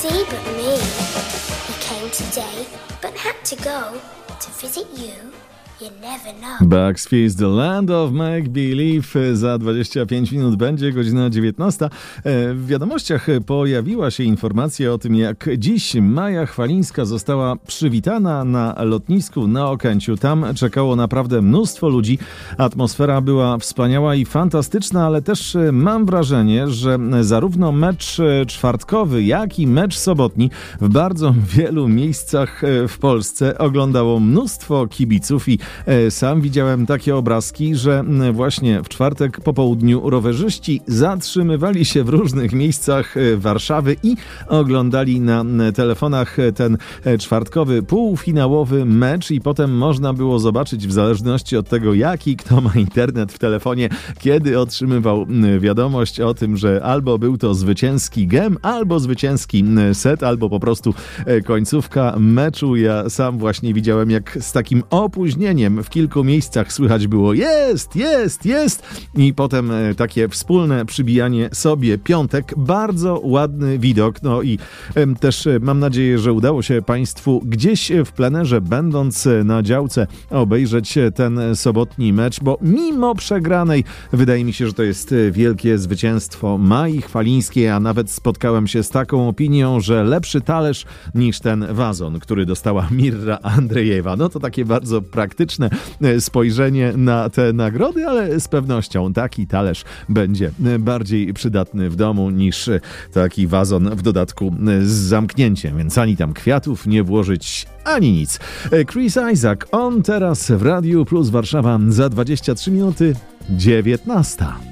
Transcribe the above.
See but me. He came today, but had to go to visit you. You never know. Bugs The Land of Make Believe. Za 25 minut będzie godzina 19. W wiadomościach pojawiła się informacja o tym, jak dziś Maja Chwalińska została przywitana na lotnisku na Okęciu. Tam czekało naprawdę mnóstwo ludzi. Atmosfera była wspaniała i fantastyczna, ale też mam wrażenie, że zarówno mecz czwartkowy, jak i mecz sobotni w bardzo wielu miejscach w Polsce oglądało mnóstwo kibiców i sam widziałem takie obrazki, że właśnie w czwartek po południu rowerzyści zatrzymywali się w różnych miejscach Warszawy i oglądali na telefonach ten czwartkowy półfinałowy mecz i potem można było zobaczyć, w zależności od tego, jaki kto ma internet w telefonie, kiedy otrzymywał wiadomość o tym, że albo był to zwycięski gem, albo zwycięski set, albo po prostu końcówka meczu. Ja sam właśnie widziałem, jak z takim opóźnieniem w kilku miejscach słychać było jest i potem takie wspólne przybijanie sobie piątek. Bardzo ładny widok. No i też mam nadzieję, że udało się Państwu gdzieś w plenerze, będąc na działce, obejrzeć ten sobotni mecz, bo mimo przegranej wydaje mi się, że to jest wielkie zwycięstwo Mai Chwalińskiej, a nawet spotkałem się z taką opinią, że lepszy talerz niż ten wazon, który dostała Mirra Andrejewa. No to takie bardzo praktyczne spojrzenie na te nagrody, ale z pewnością taki talerz będzie bardziej przydatny w domu niż taki wazon, w dodatku z zamknięciem, więc ani tam kwiatów nie włożyć, ani nic. Chris Isaak, on teraz w Radiu Plus Warszawa za 23 minuty 19.